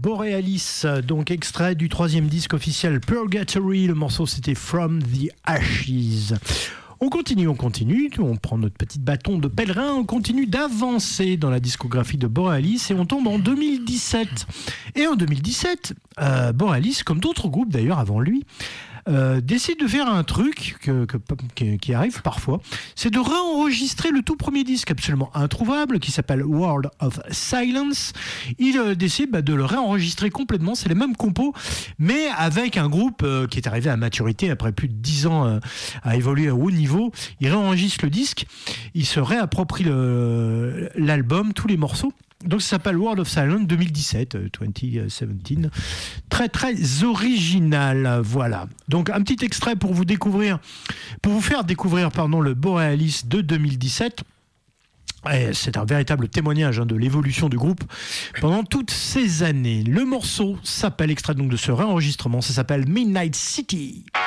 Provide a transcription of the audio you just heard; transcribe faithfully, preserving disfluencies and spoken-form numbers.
Borealis, donc extrait du troisième disque officiel Purgatory. Le morceau c'était From the Ashes. On continue, on continue, on prend notre petit bâton de pèlerin, on continue d'avancer dans la discographie de Borealis et on tombe en deux mille dix-sept. Et en deux mille dix-sept, euh, Borealis, comme d'autres groupes d'ailleurs avant lui, Euh, décide de faire un truc que, que, que, qui arrive parfois, c'est de réenregistrer le tout premier disque absolument introuvable qui s'appelle World of Silence. Il euh, décide bah, de le réenregistrer complètement, c'est les mêmes compos mais avec un groupe euh, qui est arrivé à maturité après plus de dix ans euh, à évoluer à haut niveau. Il réenregistre le disque, il se réapproprie le, l'album, tous les morceaux. Donc ça s'appelle World of Silence deux mille dix-sept, deux mille dix-sept. Très très original, voilà. Donc un petit extrait pour vous découvrir, pour vous faire découvrir pardon, le Borealis de deux mille dix-sept. Et c'est un véritable témoignage hein, de l'évolution du groupe pendant toutes ces années. Le morceau s'appelle, extrait donc de ce réenregistrement, ça s'appelle Midnight City.